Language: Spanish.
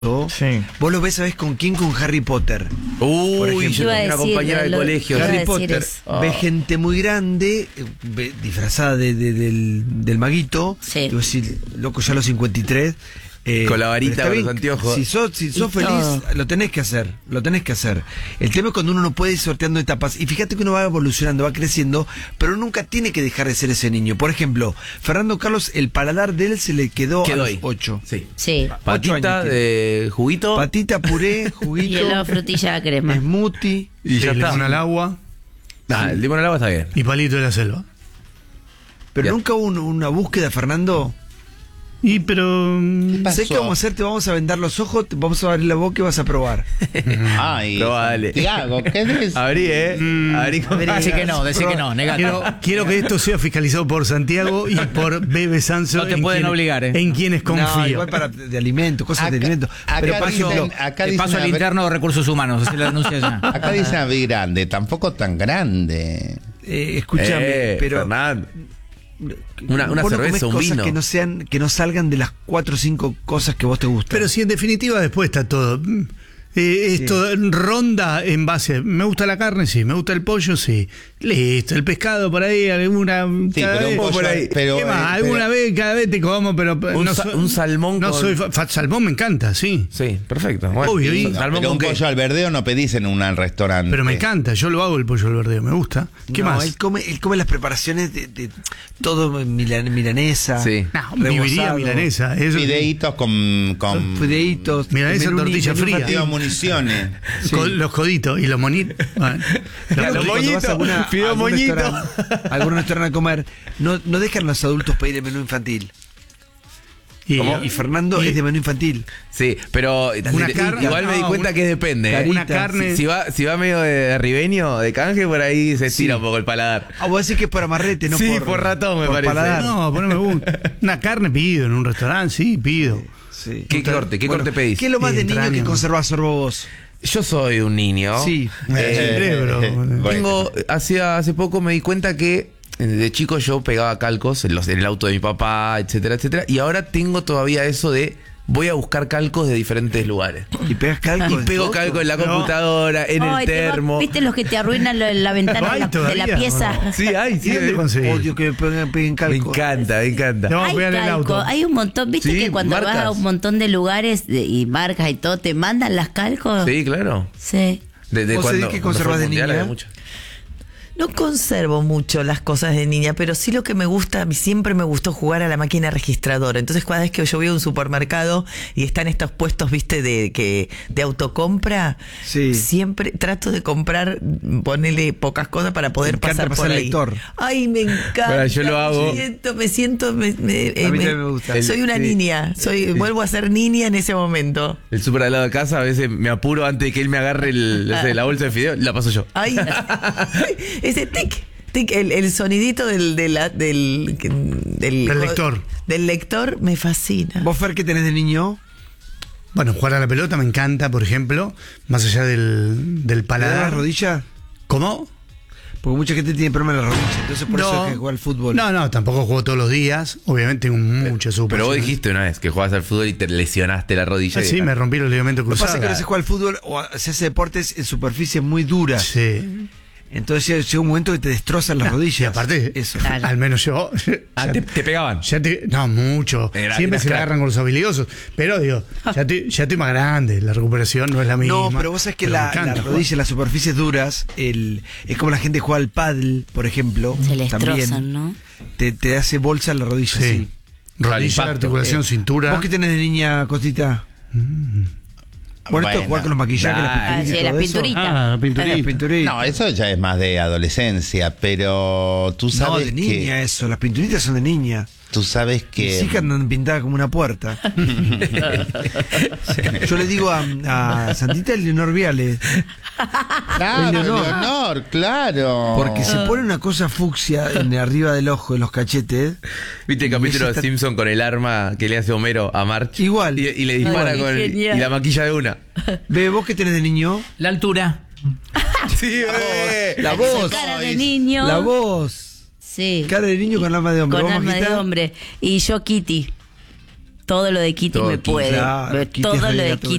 Sí. Vos lo ves, ¿sabés con quién? Con Harry Potter. Uy, ejemplo, yo tengo una compañera de colegio. Harry Potter ve gente muy grande, disfrazada del maguito. Sí. Y vos decís, loco, ya a los 53. Con la varita, con los bien, anteojos. Si sos feliz, lo tenés que hacer. El tema es cuando uno no puede ir sorteando etapas. Y fíjate que uno va evolucionando, va creciendo, pero nunca tiene que dejar de ser ese niño. Por ejemplo, Fernando Carlos, el paladar de él se le quedó a los 8. Sí. Patita de juguito. Patita, puré, juguito. Y luego frutilla crema. Smoothie. Y ya limón al agua. El limón al agua está bien. Y palito de la selva. Pero Ya. nunca hubo una búsqueda, Fernando. Pero ¿Sabés qué vamos a hacer? Te vamos a vendar los ojos, te vamos a abrir la boca y vas a probar. Ay, Probable. Santiago, ¿qué es? Abrí, Abrí con... Decí que no, negate. quiero que esto sea fiscalizado por Santiago y por Bebe Sanso. No te pueden obligar, En quienes No, confío. igual de alimentos, cosas de alimentos. Pero por ejemplo, Te paso al interno de recursos humanos, así la denuncia ya. Acá dicen abrir grande, tampoco tan grande. escúchame, pero Fernando. Una vos no comés cerveza, un cosas vino. que no salgan de las 4 o 5 cosas que vos te gustan. Pero si en definitiva después está todo. Esto ronda en base. Me gusta la carne, sí. Me gusta el pollo, sí. Listo. El pescado por ahí, alguna. Sí, cada pero vez, un pollo, por ahí. pero, ¿Qué más? Alguna vez, cada vez te como, pero. Un salmón No con... soy. Salmón me encanta, sí. Sí, perfecto. Bueno, Obvio, y- salmón Pero con un qué. pollo al verdeo no pedís en un restaurante. Pero me encanta. Yo lo hago el pollo al verdeo. Me gusta. ¿Qué No, más? Él come las preparaciones de todo milanesa. Sí. No, viviría rebozado, milanesa. Eso sí. Fideitos con Fideitos. Milanesa, menú tortilla menú fría. infantil. digo, municiones. Con los coditos y los monitos. Bueno, Claro, Los cuando vas a moñitos, fideo algún moñito. algún restaurante a comer, no dejan los adultos pedir el menú infantil. Y Fernando es de menú infantil. Sí, pero carne- igual me di no, cuenta que depende. una carne- Si va medio de ribeño, de canje, por ahí se estira Sí. un poco el paladar. Ah, vos decís que es por amarrete, no Sí, por ratón, me parece. paladar. No, pero no me gusta. Una carne pido en un restaurante, sí, pido. Sí. ¿Qué corte pedís? ¿Qué es lo más de niño Entraña. que conservás, Sorbo, vos? Yo soy un niño. Sí. Cerebro. Tengo, hace poco me di cuenta que de chico yo pegaba calcos en el auto de mi papá, etcétera, etcétera. Y ahora tengo todavía eso de voy a buscar calcos de diferentes lugares. ¿Y pegas calco? Y pego todo? calco en la computadora, en el termo. ¿Viste los que te arruinan la ventana Ay, de la todavía, pieza? bueno. Sí, hay, sí. ¿Y dónde conseguís? Odio que me peguen calco. Me encanta, me encanta. Te vamos a Hay pegar el calco, auto. hay un montón, viste Sí, que cuando vas marcas. a un montón de lugares y marcas y todo, te mandan las calcos. Sí, claro. Sí. Desde ¿Vos cuando sabés qué conservás de mundial niña? había mucho. No conservo mucho las cosas de niña, pero sí lo que me gusta, a mí siempre me gustó jugar a la máquina registradora. Entonces, cada vez que yo voy a un supermercado y están estos puestos, viste, de autocompra, Sí. siempre trato de comprar, ponerle pocas cosas para poder Me encanta pasar por pasar ahí. lector. Ay, me encanta. Bueno, yo lo hago. Me siento, A mí también me gusta. soy una Sí. niña, vuelvo a ser niña en ese momento. El súper al lado de casa, a veces me apuro antes de que él me agarre la bolsa de fideo, la paso yo. Ay, ese tic, tic, el sonidito del lector. Del lector me fascina. ¿Vos, Fer, qué tenés de niño? Bueno, jugar a la pelota me encanta, por ejemplo, más allá del ¿Te da la paladar. rodilla? ¿Cómo? Porque mucha gente tiene problemas en la rodilla, entonces por eso es que juega al fútbol. No, tampoco juego todos los días. Obviamente tengo mucha super. Pero vos dijiste una vez que jugabas al fútbol y te lesionaste la rodilla. Sí, me rompí los ligamentos Lo que pasa cruzados. es que no se juega al fútbol o se hace deportes en superficies muy duras. Sí. Entonces llega un momento que te destrozan las rodillas. Y aparte, eso. Claro. al menos yo. ¿Te pegaban? No, mucho. Siempre se crack. agarran con los habilidosos. Pero digo, ya estoy más grande. La recuperación no es la misma. No, pero vos sabés que Pero me la encanta rodilla en las superficies duras, es como la gente que juega al pádel, por ejemplo. Se le también, destrozan, ¿no? te hace bolsa en la rodilla, Sí. sí. Rodilla, impacto. articulación, cintura. ¿Vos qué tenés de niña, Cosita? Bueno, esto de jugar con los maquillajes, Nah, las pinturitas. sí, y las todo eso. pinturitas. Ah, pinturita. Las pinturitas. No, eso ya es más de adolescencia, pero tú No, sabes de niña que eso, las pinturitas son de niña. tú sabes Mis que hijas andan pintadas como una puerta. Yo le digo a Santita Leonor Viale, claro, Leonor. Leonor, claro. porque se pone una cosa fucsia en arriba del ojo, en los cachetes. ¿Viste el capítulo de Ella está- Simpson con el arma que le hace Homero a March? Igual. Y le dispara Ay, con y genial. la maquilla de una. Ve, ¿vos qué tenés de niño? La altura. Sí, bebé. La voz. Cara de niño. La voz. Sí. Cara de niño con alma de hombre. Con ¿Vos, alma de Majita? hombre. Y yo Kitty. todo lo de Kitty Todo me Kitty, puede. claro, Kitty es Todo re lo de gato. Kitty